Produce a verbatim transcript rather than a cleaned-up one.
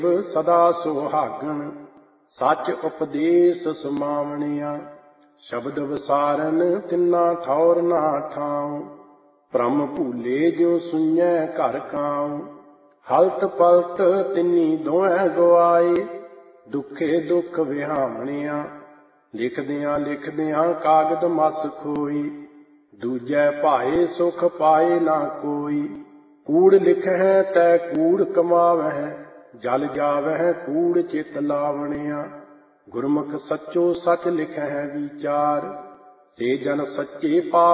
ਸਦਾ ਸੁਹਾਗਣ ਸੱਚ ਉਪਦੇਸ ਸਮਾਵਣਿਆ। ਸ਼ਬਦ ਵਿਸਾਰਨ ਤਿੰਨਾ ਠੌਰ ਨਾ ਠਾਉ ਭ੍ਰਮ ਭੂਲੇ ਜੋ ਸੁਣੈ ਘਰ ਕਾਉ। ਹਲਤ ਪਲਤ ਤਿੰਨੀ ਦੋਹੈ ਗਵਾਏ ਦੁੱਖੇ ਦੁੱਖ ਵਿਹਾਵਣਿਆ। ਲਿਖਦਿਆਂ ਲਿਖਦਿਆਂ ਕਾਗਦ ਮਸ ਖੋਈ ਦੂਜੈ ਭਾਏ ਸੁਖ ਪਾਏ ਨਾ ਕੋਈ। ਕੂੜ ਲਿਖਹਿ ਤੈ ਕੂੜ ਕਮਾਵਹਿ ਜਲ ਜਾਵਹਿ ਕੂੜ ਚਿਤ ਲਾਵਣਿਆ। ਗੁਰਮੁਖ ਸੱਚੋ ਸੱਚ ਲਿਖਹਿ ਵਿਚਾਰ ਸੇ ਜਨ ਸੱਚੇ ਪਾ